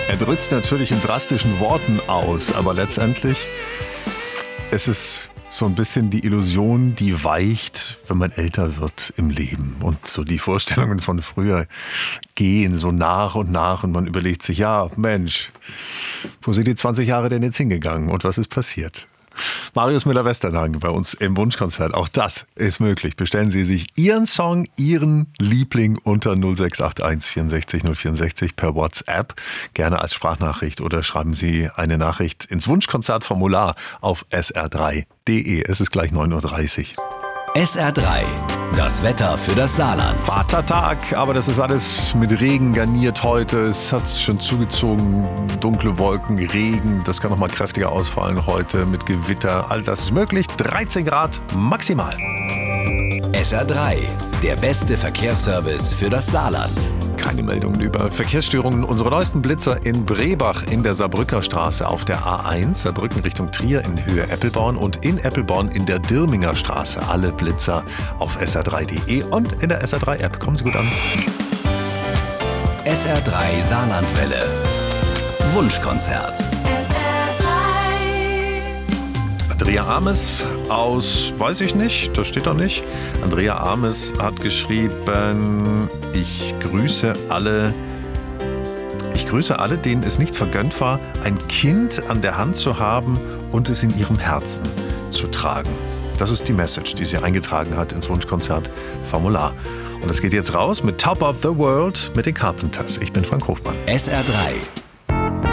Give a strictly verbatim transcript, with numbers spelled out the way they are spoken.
Er drückt natürlich in drastischen Worten aus, aber letztendlich ist es so ein bisschen die Illusion, die weicht, wenn man älter wird im Leben. Und so die Vorstellungen von früher gehen so nach und nach und man überlegt sich, ja, Mensch, wo sind die zwanzig Jahre denn jetzt hingegangen und was ist passiert? Marius Müller-Westernhagen bei uns im Wunschkonzert. Auch das ist möglich. Bestellen Sie sich Ihren Song, Ihren Liebling unter null sechs acht eins vierundsechzig null vierundsechzig per WhatsApp. Gerne als Sprachnachricht oder schreiben Sie eine Nachricht ins Wunschkonzertformular auf s r drei punkt d e. Es ist gleich neun Uhr dreißig. S R drei, das Wetter für das Saarland. Vatertag, aber das ist alles mit Regen garniert heute. Es hat schon zugezogen, dunkle Wolken, Regen. Das kann noch mal kräftiger ausfallen heute mit Gewitter. All das ist möglich. dreizehn Grad maximal. S R drei, der beste Verkehrsservice für das Saarland. Keine Meldungen über Verkehrsstörungen. Unsere neuesten Blitzer in Brebach in der Saarbrücker Straße auf der A eins, Saarbrücken Richtung Trier in Höhe Eppelborn und in Eppelborn in der Dirminger Straße. Alle Blitzer auf s r drei punkt d e und in der S R drei App. Kommen Sie gut an. S R drei Saarlandwelle. Wunschkonzert. Andrea Ames aus, weiß ich nicht, das steht doch nicht. Andrea Ames hat geschrieben, ich grüße alle, ich grüße alle, denen es nicht vergönnt war, ein Kind an der Hand zu haben und es in ihrem Herzen zu tragen. Das ist die Message, die sie eingetragen hat ins Wunschkonzert-Formular. Und es geht jetzt raus mit Top of the World mit den Carpenters. Ich bin Frank Hofmann. S R drei.